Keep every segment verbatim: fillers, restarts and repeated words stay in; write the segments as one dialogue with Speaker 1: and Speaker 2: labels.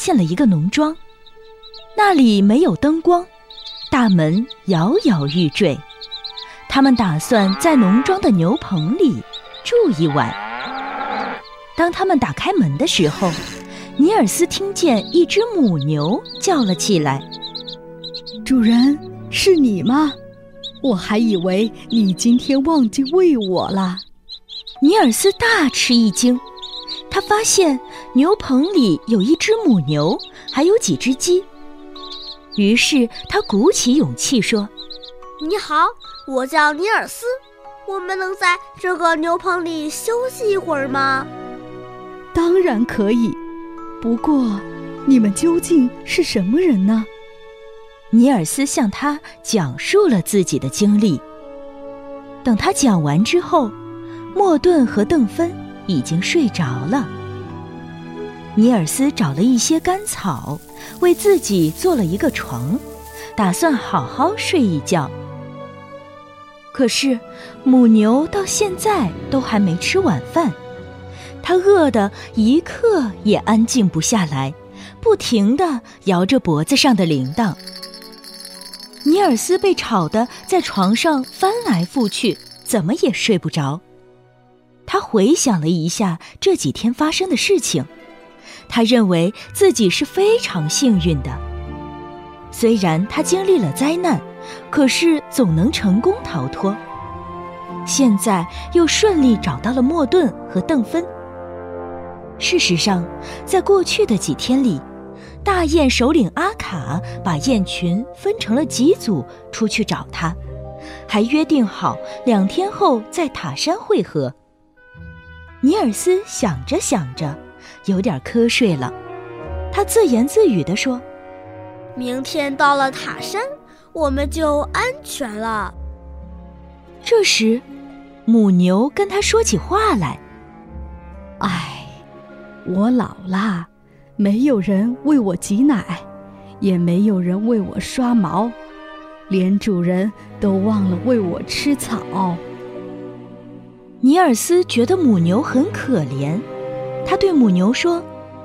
Speaker 1: 现了一个农庄，那里没有灯光，大门摇摇欲坠。他们打算在农庄的牛棚里住一晚。当他们打开门的时候，尼尔斯听见一只母牛叫了起来：
Speaker 2: 主人，是你吗？我还以为你今天忘记喂我了。
Speaker 1: 尼尔斯大吃一惊，他发现牛棚里有一只母牛，还有几只鸡。于是他鼓起勇气说：
Speaker 3: 你好，我叫尼尔斯，我们能在这个牛棚里休息一会儿吗？
Speaker 2: 当然可以，不过你们究竟是什么人呢？
Speaker 1: 尼尔斯向他讲述了自己的经历。等他讲完之后，莫顿和邓芬已经睡着了。尼尔斯找了一些干草，为自己做了一个床，打算好好睡一觉。可是母牛到现在都还没吃晚饭，它饿得一刻也安静不下来，不停地摇着脖子上的铃铛。尼尔斯被吵得在床上翻来覆去，怎么也睡不着。他回想了一下这几天发生的事情，他认为自己是非常幸运的。虽然他经历了灾难，可是总能成功逃脱。现在又顺利找到了莫顿和邓芬。事实上，在过去的几天里，大雁首领阿卡把雁群分成了几组出去找他，还约定好两天后在塔山会合。尼尔斯想着想着，有点瞌睡了。他自言自语地说：
Speaker 3: 明天到了塔山，我们就安全了。
Speaker 1: 这时，母牛跟他说起话来：
Speaker 2: 唉，我老了，没有人为我挤奶，也没有人为我刷毛，连主人都忘了喂我吃草。
Speaker 1: 尼尔斯觉得母牛很可怜，他对母牛说：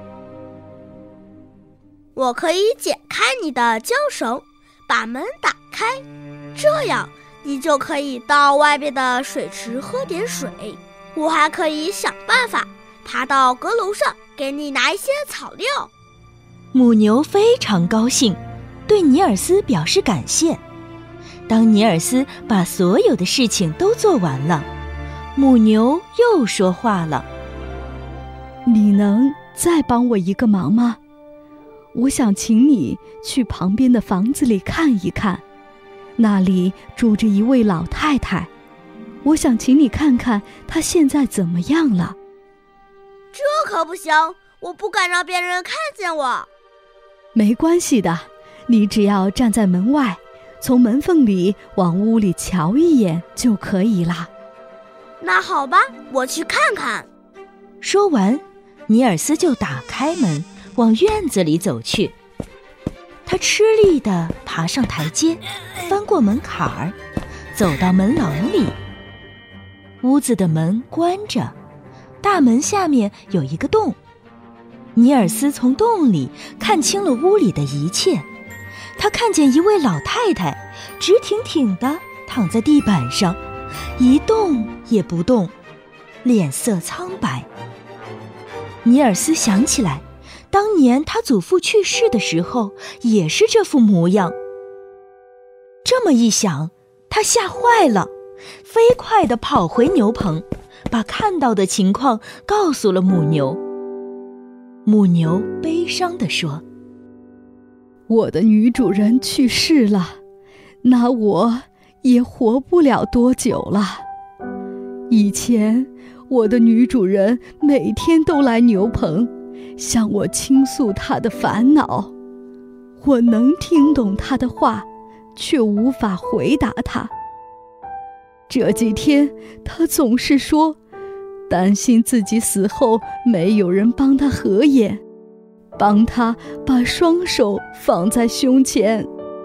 Speaker 3: 我可以解开你的缰绳，把门打开，这样你就可以到外边的水池喝点水。我还可以想办法爬到阁楼上，给你拿一些草料。
Speaker 1: 母牛非常高兴，对尼尔斯表示感谢。当尼尔斯把所有的事情都做完了，母牛又说话了：
Speaker 2: 你能再帮我一个忙吗？我想请你去旁边的房子里看一看，那里住着一位老太太，我想请你看看她现在怎么样了。
Speaker 3: 这可不行，我不敢让别人看见我。
Speaker 2: 没关系的，你只要站在门外，从门缝里往屋里瞧一眼就可以啦。
Speaker 3: 那好吧，我去看看。
Speaker 1: 说完，尼尔斯就打开门，往院子里走去。他吃力地爬上台阶，翻过门槛儿，走到门廊里。屋子的门关着，大门下面有一个洞。尼尔斯从洞里看清了屋里的一切。他看见一位老太太直挺挺地躺在地板上，一动也不动，脸色苍白。尼尔斯想起来，当年他祖父去世的时候也是这副模样。这么一想，他吓坏了，飞快地跑回牛棚，把看到的情况告诉了母牛。母牛悲伤地说：
Speaker 2: 我的女主人去世了，那我也活不了多久了。以前我的女主人每天都来牛棚，向我倾诉她的烦恼。我能听懂她的话，却无法回答她。这几天她总是说，担心自己死后没有人帮她合眼，帮她把双手放在胸前。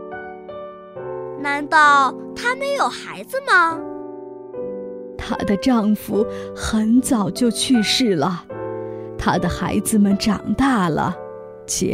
Speaker 3: 难道她没有孩子吗？
Speaker 2: 她的丈夫很早就去世了，她的孩子们长大了，